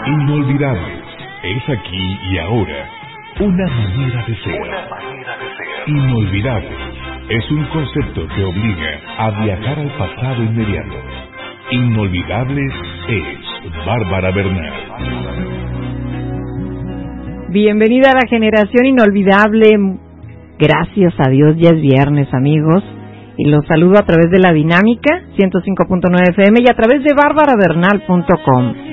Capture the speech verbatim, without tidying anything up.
Inolvidables. Es aquí y ahora. Una manera de ser. Una manera de ser. Inolvidables. Es un concepto que obliga a viajar al pasado inmediato. Inolvidables es Bárbara Bernal. Bienvenida a la generación inolvidable. Gracias a Dios, ya es viernes, amigos. Y los saludo a través de la Dinámica ciento cinco punto nueve F M y a través de bárbara bernal punto com.